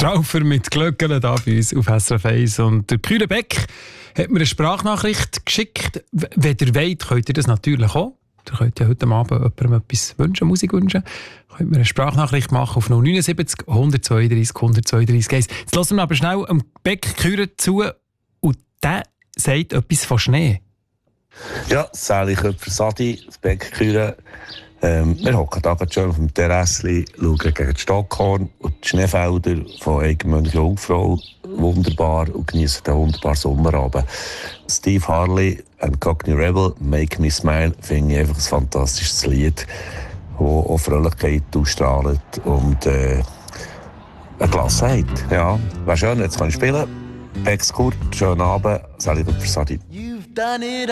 Straufer mit Glöckchen da bei uns auf SRF 1. Und der Kühle Beck hat mir eine Sprachnachricht geschickt. Wenn ihr wollt, könnt ihr das natürlich auch. Ihr könnt ja heute Abend jemandem etwas wünschen, Musik wünschen. Könnt mir eine Sprachnachricht machen auf 079 132 132 1. Jetzt hören wir aber schnell am Beck Kühler zu und der sagt etwas von Schnee. Ja, Sally Köpfer-Sadi, das Beck Kühler. Wir hocken da schön auf dem Terrassli, schauen gegen die Stockhorn und die Schneefelder von Eigenmünch Jungfrau. Wunderbar und genießen den wunderbaren Sommerabend. Steve Harley and Cockney Rebel, Make Me Smile, finde ich einfach ein fantastisches Lied, das auch Fröhlichkeit ausstrahlt und eine Gelassenheit. Ja, wäre schön, jetzt kann ich spielen. Beck Kurt, schönen Abend, Sally Köpfer-Sadi.